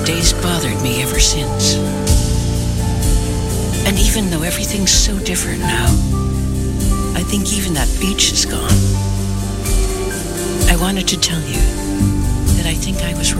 days bothered me ever since. And even though everything's so different now, I think even that beach is gone. I wanted to tell you that I think I was